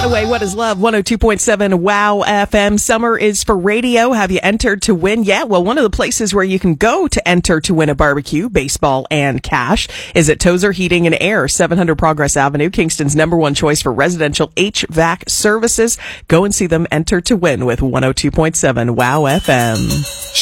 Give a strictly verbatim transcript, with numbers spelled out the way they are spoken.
Hadaway, What is Love? one oh two point seven Wow F M. Summer is for radio. Have you entered to win yet? Well, one of the places where you can go to enter to win a barbecue, baseball, and cash is at Tozer Heating and Air, seven hundred Progress Avenue, Kingston's number one choice for residential H V A C services. Go and see them enter to win with one oh two point seven Wow F M.